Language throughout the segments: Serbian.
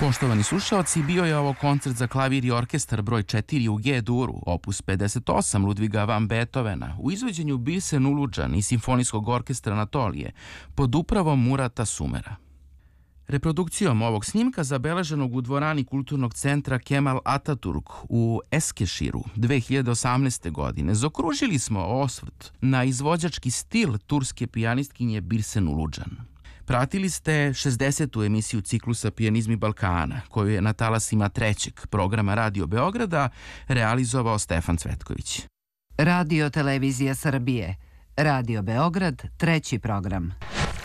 Poštovani slušaoci, bio je ovo koncert za klavir i orkestar broj 4 u G-duru, opus 58 Ludviga van Beethovena, u izvođenju Birsen Uluđan i Simfonijskog orkestra Anatolije, pod upravom Murata Sumera. Reprodukcijom ovog snimka, zabeleženog u dvorani Kulturnog centra Kemal Ataturk u Eskeširu 2018. godine, zaokružili smo osvrt na izvođački stil turske pijanistkinje Birsen Uluđan. Pratili ste 60. emisiju ciklusa Pijanizmi Balkana, koju je na talasima trećeg programa Radio Beograda realizovao Stefan Cvetković. Radio Televizija Srbije, Radio Beograd, treći program.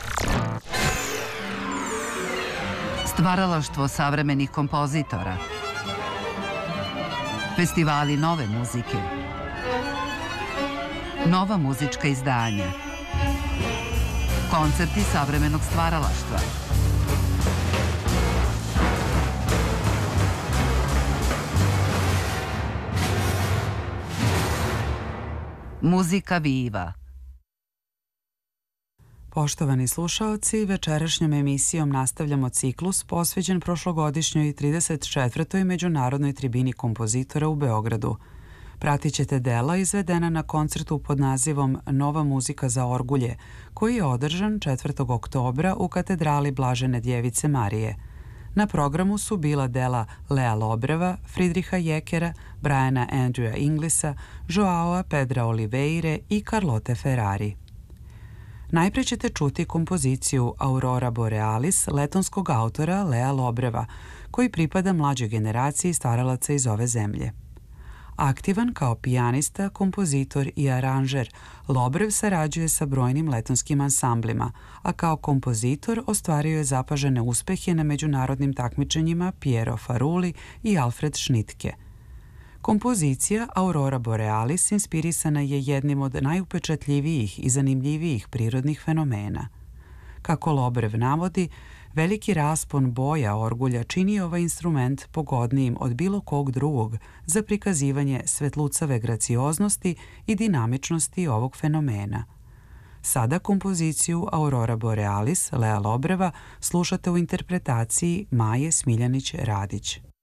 Stvaralaštvo savremenih kompozitora. Festivali nove muzike. Nova muzička izdanja. Koncerti savremenog stvaralaštva. Muzika Viva. Poštovani slušaoci, večerašnjom emisijom nastavljamo ciklus posveđen prošlogodišnjoj 34. Međunarodnoj tribini kompozitora u Beogradu. Pratit ćete dela izvedena na koncertu pod nazivom Nova muzika za orgulje, koji je održan 4. oktobra u katedrali Blažene Djevice Marije. Na programu su bila dela Lea Lobreva, Friedricha Jekera, Briana Andrewa Inglisa, Joaoa Pedra Oliveire i Carlote Ferrari. Najpre ćete čuti kompoziciju Aurora Borealis letonskog autora Lea Lobreva, koji pripada mlađoj generaciji stvaralaca iz ove zemlje. Aktivan kao pijanista, kompozitor i aranžer, Lobrev sarađuje sa brojnim letonskim ansamblima, a kao kompozitor ostvario je zapažene uspehe na međunarodnim takmičenjima Piero Faruli i Alfred Schnittke. Kompozicija Aurora Borealis inspirisana je jednim od najupečatljivijih i zanimljivijih prirodnih fenomena. Kako Lobrev navodi, veliki raspon boja orgulja čini ovaj instrument pogodnijim od bilo kog drugog za prikazivanje svetlucave gracioznosti i dinamičnosti ovog fenomena. Sada kompoziciju Aurora Borealis Lea Lobreva slušate u interpretaciji Maje Smiljanić-Radić.